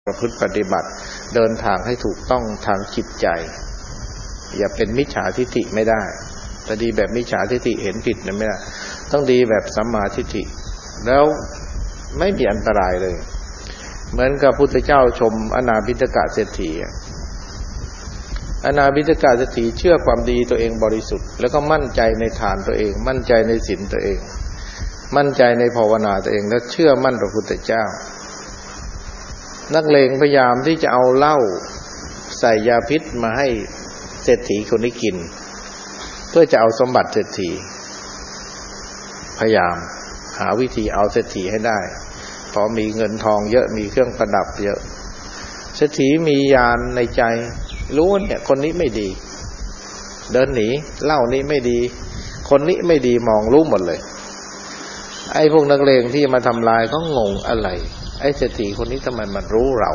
ประพฤติปฏิบัติเดินทางให้ถูกต้องทางจิตใจอย่าเป็นมิจฉาทิฏฐิไม่ได้แต่ดีแบบมิจฉาทิฏฐิเห็นผิดนะไม่ได้ต้องดีแบบสัมมาทิฏฐิแล้วไม่มีอันตรายเลยเหมือนกับพุทธเจ้าชมอนาบิณฑกเศรษฐีอนาบิณฑกเศรษฐีเชื่อความดีตัวเองบริสุทธิ์แล้วก็มั่นใจในฐานตัวเองมั่นใจในศีลตัวเองมั่นใจในภาวนาตัวเองและเชื่อมั่นพระพุทธเจ้านักเลงพยายามที่จะเอาเหล้าใส่ยาพิษมาให้เศรษฐีคนนี้กินเพื่อจะเอาสมบัติเศรษฐีพยายามหาวิธีเอาเศรษฐีให้ได้พอมีเงินทองเยอะมีเครื่องประดับเยอะเศรษฐีมีญาณในใจรู้เนี่ยคนนี้ไม่ดีเดินหนีเหล้านี้ไม่ดีคนนี้ไม่ดีมองรู้หมดเลยไอ้พวกนักเลงที่มาทำลายก็งงอะไรไอ้เศรษฐีคนนี้ทำไมมันรู้เรา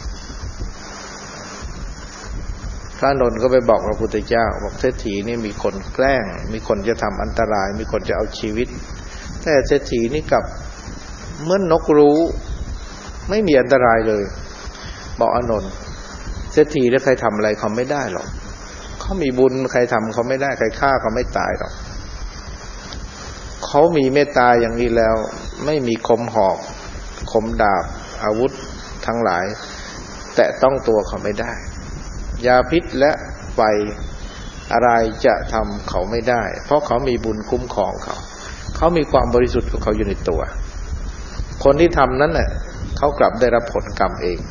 พระนนท์ก็ไปบอกพระพุทธเจ้าบอกเศรษฐีนี่มีคนแกล้งมีคนจะทำอันตรายมีคนจะเอาชีวิตแต่เศรษฐีนี่กลับเหมือนนกรู้ไม่มีอันตรายเลยบอกอานนท์เศรษฐีแล้วใครทำอะไรเขาไม่ได้หรอกเขามีบุญใครทำเขาไม่ได้ใครฆ่าเขาไม่ตายหรอกเขามีเมตตาอย่างนี้แล้วไม่มีคมหอกคมดาบอาวุธทั้งหลายแต่ต้องตัวเขาไม่ได้ยาพิษและไฟอะไรจะทำเขาไม่ได้เพราะเขามีบุญคุ้มครองเขามีความบริสุทธิ์ของเขาอยู่ในตัวคนที่ทำนั้นน่ะเขากลับได้รับผลกรรมเอง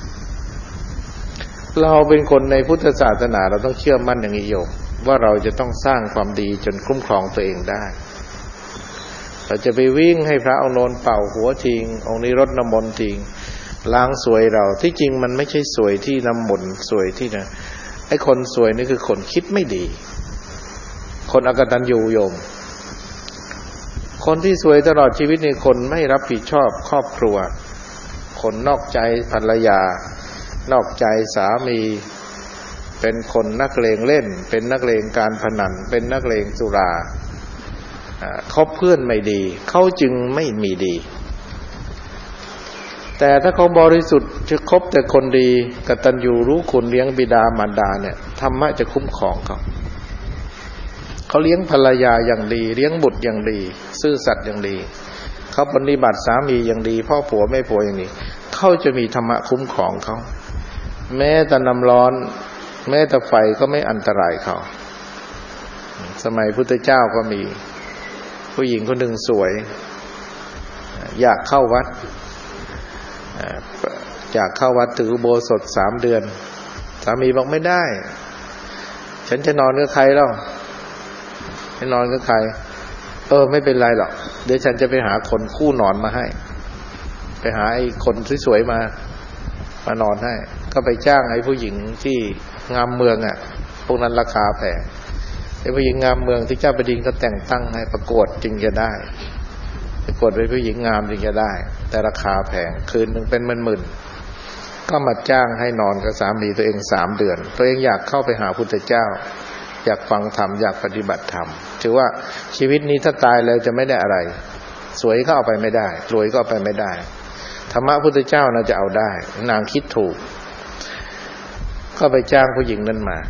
เราเป็นคนในพุทธศาสนาเราต้องเชื่อมั่นอย่างนี้โยมว่าเราจะต้องสร้างความดีจนคุ้มครองตัวเองได้เราจะไปวิ่งให้พระองค์โน้นเป่าหัวทิ้งองค์นี้รดน้ำมนต์ทิ้งล้างสวยเราที่จริงมันไม่ใช่สวยที่น้ำมนต์สวยที่นะไอ้คนสวยนี่คือคนคิดไม่ดีคนอกตัญญูโยมคนที่สวยตลอดชีวิตนี่คนไม่รับผิดชอบครอบครัวคนนอกใจภรรยานอกใจสามีเป็นคนนักเลงเล่นเป็นนักเลงการพนันเป็นนักเลงสุราคบเพื่อนไม่ดีเขาจึงไม่มีดีแต่ถ้าเขาบริสุทธิ์จะคบแต่คนดีกตัญญูรู้คุณเลี้ยงบิดามารดาเนี่ยธรรมะจะคุ้มครองเขาเลี้ยงภรรยาอย่างดีเลี้ยงบุตรอย่างดีซื่อสัตย์อย่างดีเขาปฏิบัติสามีอย่างดีพ่อผัวแม่ผัวอย่างนี้เขาจะมีธรรมะคุ้มครองเขาแม้แต่น้ำร้อนแม้แต่ไฟก็ไม่อันตรายเขาสมัยพุทธเจ้าก็มีผู้หญิงคนหนึ่งสวยอยากเข้าวัดถืออุโบสถ3 เดือนสามีบอกไม่ได้ฉันจะนอนกับใครแล้วให้นอนกับใครไม่เป็นไรหรอกเดี๋ยวฉันจะไปหาคนคู่นอนมาให้ไปหาไอ้คนสวยๆมานอนให้ก็ไปจ้างไอ้ผู้หญิงที่งามเมืองพวกนั้นราคาแพงไอ้ผู้หญิงงามเมืองที่เจ้าแผ่นดินก็แต่งตั้งให้ประกวดจึงจะได้ประกวดเป็นผู้หญิงงามจึงจะได้แต่ราคาแพงคืนนึงเป็นหมื่นๆก็มาจ้างให้นอนกับสามีตัวเอง3 เดือนตัวเองอยากเข้าไปหาพุทธเจ้าอยากฟังธรรมอยากปฏิบัติธรรมถือว่าชีวิตนี้ถ้าตายแล้วจะไม่ได้อะไรสวยก็เอาไปไม่ได้รวยก็เอาไปไม่ได้ธรรมะพุทธเจ้าน่าจะเอาได้นางคิดถูกก็ไปจ้างผู้หญิงนั้นมา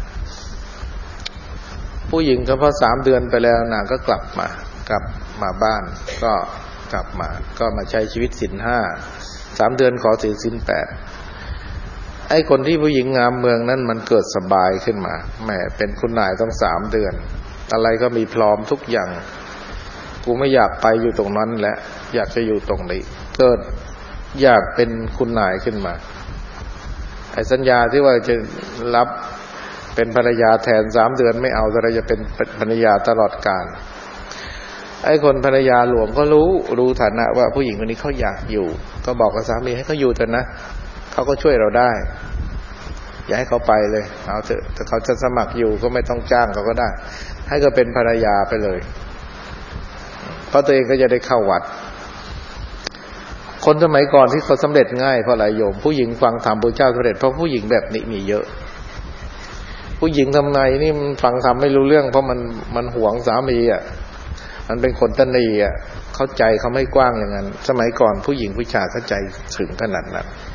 ผู้หญิงก็พอ3 เดือนไปแล้วนางก็กลับมาบ้านก็กลับมาก็มาใช้ชีวิตศีล 5 3 เดือนขอถือศีล 8ไอ้คนที่ผู้หญิงงามเมืองนั้นมันเกิดสบายขึ้นมาแหมเป็นคุณนายต้อง3 เดือนอะไรก็มีพร้อมทุกอย่างกูไม่อยากไปอยู่ตรงนั้นแหละอยากจะอยู่ตรงนี้เกิดอยากเป็นคุณนายขึ้นมาไอ้สัญญาที่ว่าจะรับเป็นภรรยาแทน3 เดือนไม่เอาแต่เราจะเป็นภรรยาตลอดกาลไอ้คนภรรยาหลวงก็รู้ฐานะว่าผู้หญิงคนนี้เขาอยากอยู่ก็บอกกับสามีให้เขาอยู่เถอะนะเขาก็ช่วยเราได้อย่าให้เขาไปเลยเอาเถอะแต่เขาจะสมัครอยู่ก็ไม่ต้องจ้างเขาก็ได้ให้ก็เป็นภรรยาไปเลยเพราะตัวเองก็จะได้เข้าวัดคนสมัยก่อนที่เขาสำเร็จง่ายเพราะอะไรโยมผู้หญิงฟังธรรมพระเจ้าสำเร็จเพราะผู้หญิงแบบนี้มีเยอะผู้หญิงทำไงนี่มันฟังธรรมไม่รู้เรื่องเพราะมันหวงสามีมันเป็นคนตนีเข้าใจเขาไม่กว้างอย่างนั้นสมัยก่อนผู้หญิงผู้ชายเข้าใจถึงขนาดนั้น